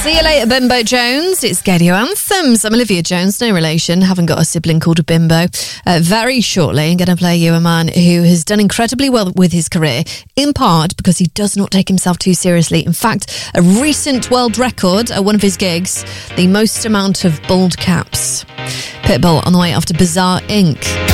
See you later, Bimbo Jones. It's Gadio Anthems. I'm Olivia Jones, no relation. Haven't got a sibling called a Bimbo. Very shortly, I'm going to play you a man who has done incredibly well with his career, in part because he does not take himself too seriously. In fact, a recent world record at one of his gigs, the most amount of bald caps. Pitbull on the way after Bizarre Inc.